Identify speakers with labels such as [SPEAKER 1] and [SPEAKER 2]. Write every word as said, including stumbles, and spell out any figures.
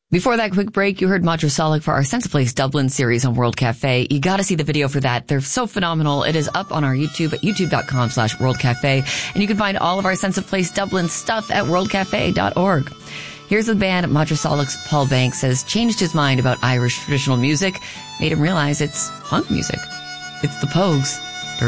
[SPEAKER 1] Before that quick break, you heard Matrasolic for our Sense of Place Dublin series on World Cafe. You gotta see the video for that. They're so phenomenal. It is up on our YouTube at youtube.com slash World Cafe. And you can find all of our Sense of Place Dublin stuff at world cafe dot org. Here's the band. Matrasolic's Paul Banks has changed his mind about Irish traditional music, made him realize it's punk music. It's the Pogues.